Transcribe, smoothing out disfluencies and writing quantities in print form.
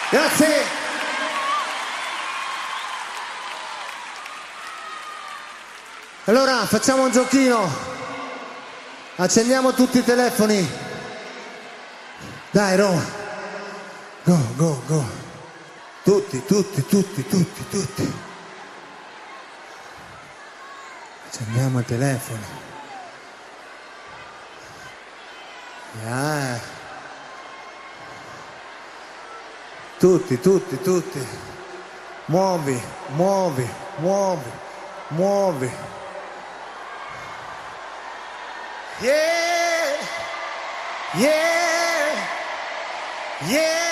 Grazie. Allora facciamo un giochino. Accendiamo tutti i telefoni. Dai Roma. Go, go, go. Tutti. Accendiamo i telefoni. Tutti. Muovi. Yeah.